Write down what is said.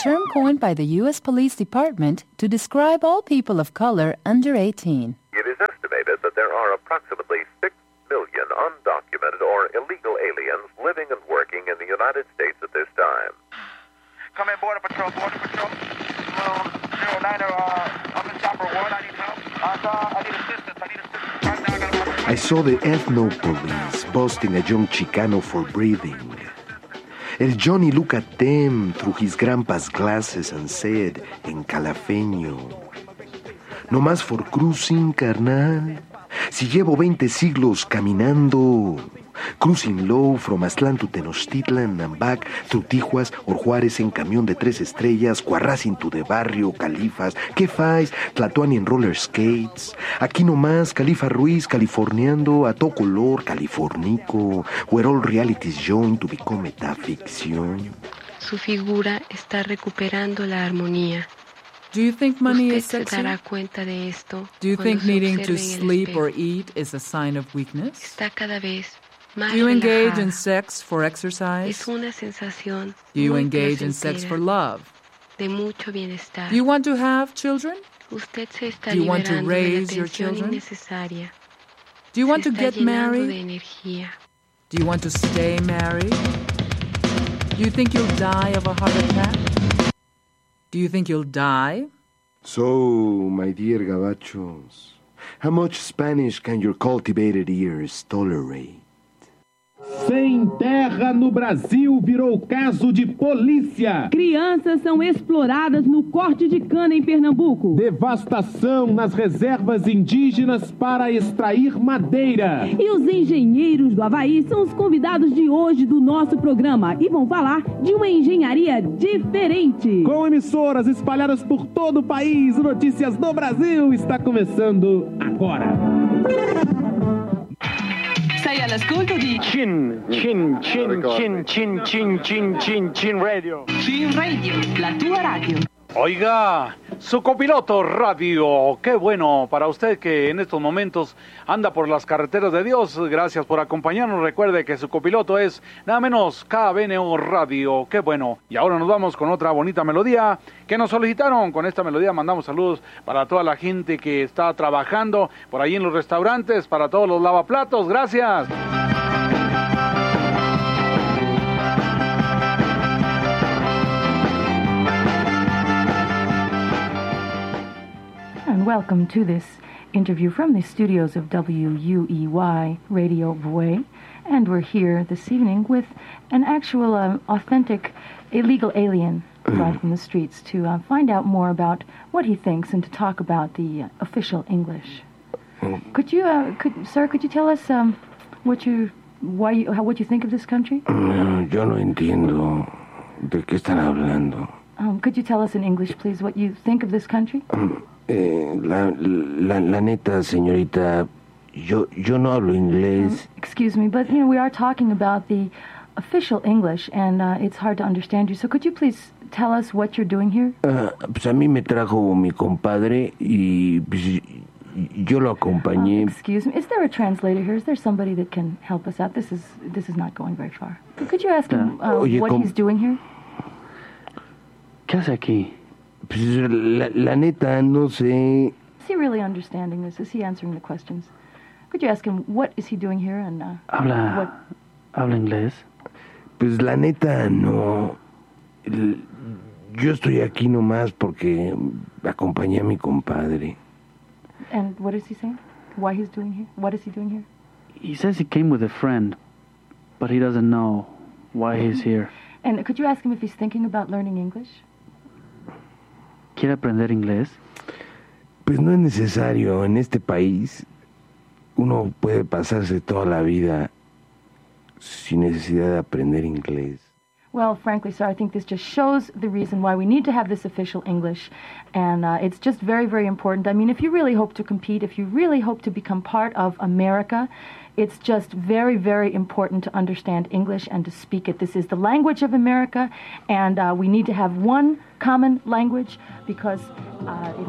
term coined by the U.S. Police Department to describe all people of color under 18. It is estimated that there are approximately 6 million undocumented or illegal aliens living and working in the United States at this time. Come in, Border Patrol. 09er, up in Chopper 1, I need help. I need assistance. Right now, I saw the ethno police busting a young Chicano for breathing. El Johnny looked at them through his grandpa's glasses and said, en calafeño, no más for cruising, carnal. Si llevo 20 siglos caminando, cruising low from Aztlán to Tenochtitlan and back through Tijuas or Juárez en camión de 3 estrellas, Cuarracin to the barrio, Califas, ¿qué faz? Tlatuani en roller skates, aquí nomás, Califa Ruiz, californiando, a todo color, californico, where all realities join to become metaficción. Su figura está recuperando la armonía. Do you think money is Usted se sexy? dará cuenta de esto. Do you cuando think se needing observe to en el sleep espejo. or eat is a sign of weakness? Está cada vez más Do you engage in relajada. sex for exercise? Es una sensación Do you muy engage in sex for placentera, love? de mucho bienestar. Do you want to have children? Usted se está Do you want to liberando de la raise your tensión children? innecesaria. Do you want Se to está get llenando de married? energía. Do you want to stay married? Do you think you'll die of a heart attack? Do you think you'll die? So, my dear gabachos, how much Spanish can your cultivated ears tolerate? Sem terra no Brasil virou caso de polícia. Crianças são exploradas no corte de cana em Pernambuco. Devastação nas reservas indígenas para extrair madeira. E os engenheiros do Havaí são os convidados de hoje do nosso programa e vão falar de uma engenharia diferente. Com emissoras espalhadas por todo o país, o Notícias do Brasil está começando agora. Sei all'ascolto di Chin Radio. Chin Radio, la tua radio. Oiga, su copiloto radio, qué bueno para usted que en estos momentos anda por las carreteras de Dios. Gracias por acompañarnos. Recuerde que su copiloto es nada menos KBNO Radio, qué bueno. Y ahora nos vamos con otra bonita melodía que nos solicitaron. Con esta melodía mandamos saludos para toda la gente que está trabajando por ahí en los restaurantes, para todos los lavaplatos. Gracias. And welcome to this interview from the studios of WUEY Radio Vue. And we're here this evening with an actual authentic illegal alien brought from the streets to find out more about what he thinks and to talk about the official English. Could you tell us what you think of this country? Yo no entiendo de qué están hablando. Could you tell us in English, please, what you think of this country? La neta, señorita, yo no hablo inglés. Excuse me, but we are talking about the official English, and it's hard to understand you. So could you please tell us what you're doing here? Pues a mí me trajo mi compadre y pues, yo lo acompañé. Excuse me, is there a translator here? Is there somebody that can help us out? This is not going very far. Could you ask him what he's doing here? ¿Qué hace aquí? Pues la neta, no sé. Is he really understanding this? Is he answering the questions? Could you ask him what is he doing here and ¿Habla inglés? Pues la neta, no. Yo estoy aquí nomás porque acompañé a mi compadre. And what is he saying? Why he's doing here? What is he doing here? He says he came with a friend, but he doesn't know why he's here. And could you ask him if he's thinking about learning English? ¿Quiere aprender inglés? Pues no es necesario. En este país uno puede pasarse toda la vida sin necesidad de aprender inglés. Well, frankly, sir, I think this just shows the reason why we need to have this official English. And it's just very, very important. I mean, if you really hope to compete, if you really hope to become part of America, it's just very, very important to understand English and to speak it. This is the language of America, and we need to have one common language because it's